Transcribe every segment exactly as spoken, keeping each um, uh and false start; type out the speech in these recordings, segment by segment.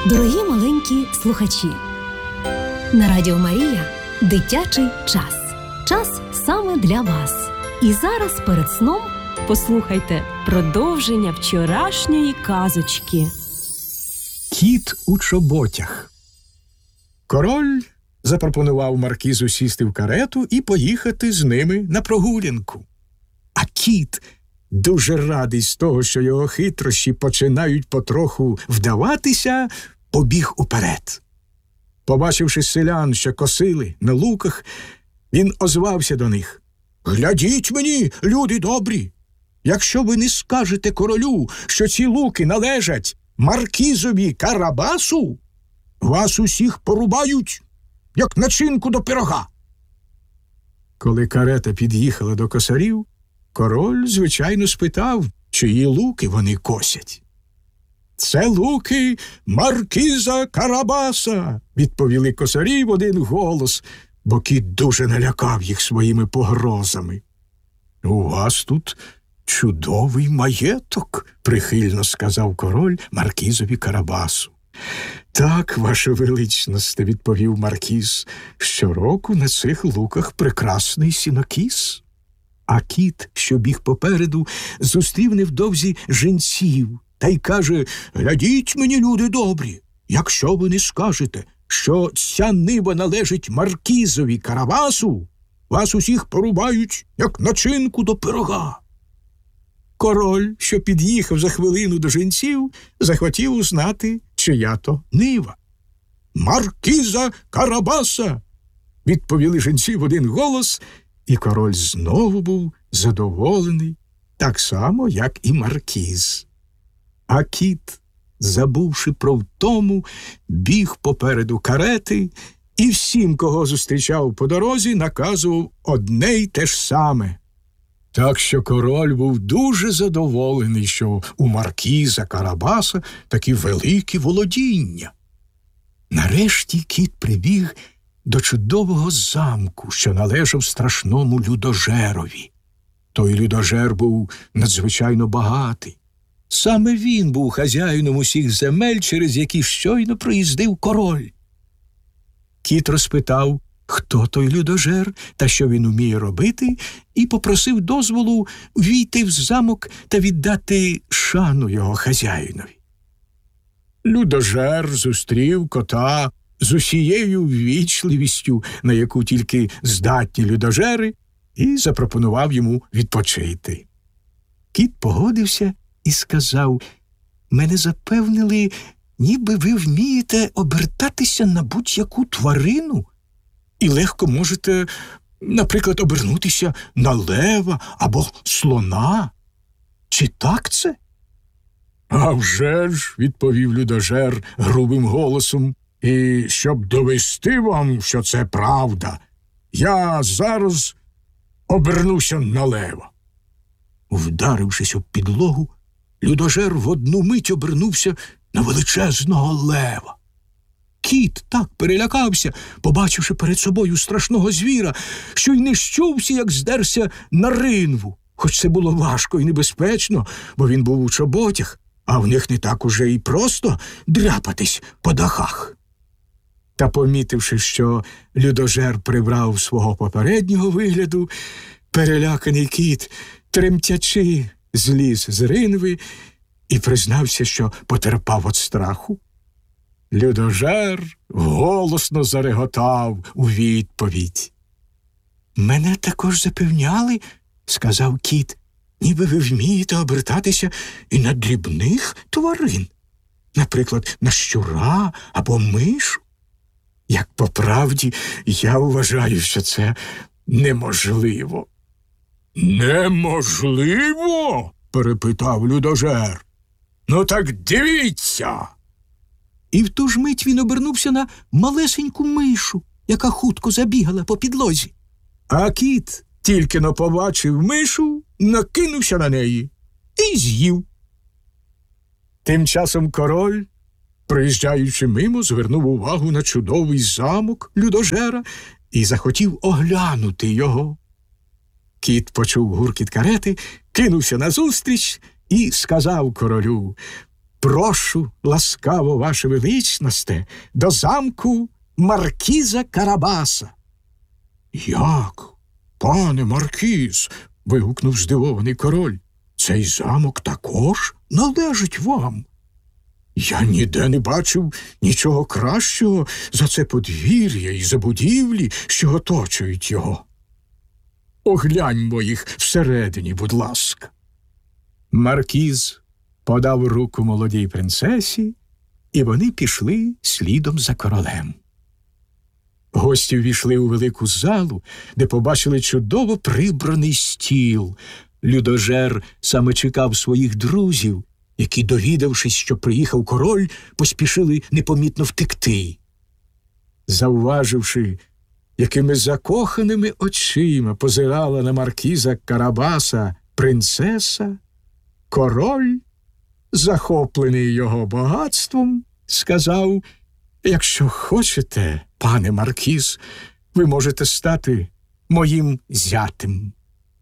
Дорогі маленькі слухачі, на Радіо Марія дитячий час. Час саме для вас. І зараз перед сном послухайте продовження вчорашньої казочки. Кіт у чоботях. Король запропонував маркізу сісти в карету і поїхати з ними на прогулянку. А кіт, дуже радий з того, що його хитрощі починають потроху вдаватися, побіг уперед. Побачивши селян, що косили на луках, він озвався до них. «Глядіть мені, люди добрі! Якщо ви не скажете королю, що ці луки належать маркізові Карабасу, вас усіх порубають, як начинку до пирога». Коли карета під'їхала до косарів, король, звичайно, спитав, чиї луки вони косять. «Це луки маркіза Карабаса», – відповіли косарі в один голос, бо кіт дуже налякав їх своїми погрозами. «У вас тут чудовий маєток», – прихильно сказав король маркізові Карабасу. «Так, ваша величність», – відповів маркіз, – «щороку на цих луках прекрасний сінокіс». А кіт, що біг попереду, зустрів невдовзі жінців та й каже: «Глядіть мені, люди добрі, якщо ви не скажете, що ця нива належить маркізові Карабасу, вас усіх порубають, як начинку до пирога». Король, що під'їхав за хвилину до жінців, захотів узнати, чия то нива. «Маркіза Карабаса», – відповіли жінці в один голос, і король знову був задоволений, так само, як і маркіз. А кіт, забувши про втому, біг попереду карети і всім, кого зустрічав по дорозі, наказував одне й те ж саме. Так що король був дуже задоволений, що у маркіза Карабаса такі великі володіння. Нарешті кіт прибіг до чудового замку, що належав страшному людожерові. Той людожер був надзвичайно багатий. Саме він був хазяїном усіх земель, через які щойно проїздив король. Кіт розпитав, хто той людожер та що він уміє робити, і попросив дозволу війти в замок та віддати шану його хазяїнові. Людожер зустрів кота з усією ввічливістю, на яку тільки здатні людожери, і запропонував йому відпочити. Кіт погодився і сказав: «Мене запевнили, ніби ви вмієте обертатися на будь-яку тварину і легко можете, наприклад, обернутися на лева або слона. Чи так це?» «А вже ж», – відповів людожер грубим голосом, «і щоб довести вам, що це правда, я зараз обернуся на лева». Вдарившись об підлогу, людожер в одну мить обернувся на величезного лева. Кіт так перелякався, побачивши перед собою страшного звіра, що й не щувся, як здерся на ринву. Хоч це було важко і небезпечно, бо він був у чоботях, а в них не так уже і просто дряпатись по дахах. Та, помітивши, що людожер прибрав свого попереднього вигляду, переляканий кіт, тремтячи, зліз з ринви і признався, що потерпав від страху. Людожер голосно зареготав у відповідь. «Мене також запевняли, – сказав кіт, – ніби ви вмієте обертатися і на дрібних тварин, наприклад, на щура або мишу. Як по правді, я вважаю, що це неможливо». «Неможливо?» – перепитав людожер. «Ну так дивіться!» І в ту ж мить він обернувся на малесеньку мишу, яка хутко забігала по підлозі. А кіт, тільки-но побачив мишу, накинувся на неї і з'їв. Тим часом король, проїжджаючи мимо, звернув увагу на чудовий замок людожера і захотів оглянути його. Кіт почув гуркіт карети, кинувся назустріч і сказав королю: прошу ласкаво, ваше величносте, до замку маркіза Карабаса. Як? Пане маркіз, вигукнув здивований король, цей замок також належить вам. Я ніде не бачив нічого кращого за це подвір'я і за будівлі, що оточують його. Огляньмо їх всередині, будь ласка. Маркіз подав руку молодій принцесі, і вони пішли слідом за королем. Гості ввійшли у велику залу, де побачили чудово прибраний стіл. Людожер саме чекав своїх друзів, які, довідавшись, що приїхав король, поспішили непомітно втекти. Завваживши, якими закоханими очима позирала на маркіза Карабаса принцеса, король, захоплений його багатством, сказав: «Якщо хочете, пане маркіз, ви можете стати моїм зятем».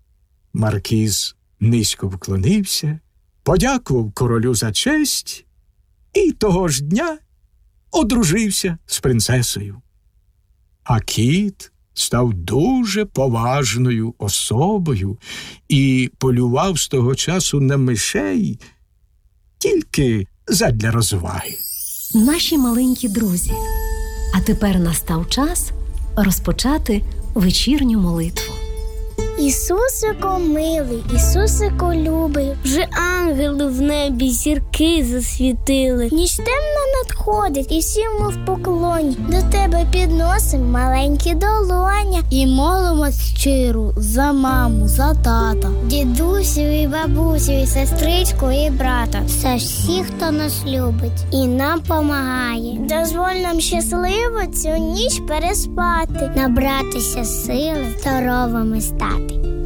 Маркіз низько вклонився, подякував королю за честь і того ж дня одружився з принцесою. А кіт став дуже поважною особою і полював з того часу на мишей тільки задля розваги. Наші маленькі друзі, а тепер настав час розпочати вечірню молитву. Ісусико милий, Ісусико любий, вже ангели в небі зірки засвітили. Ніч темна надходить, і всі ми в поклоні. До тебе підносим маленькі долоня і молимось щиро за маму, за тата, дідусю і бабусю, і сестричку, і брата, за всіх, хто нас любить і нам помагає. Дозволь нам щасливо цю ніч переспати, набратися сили, здоровими стати.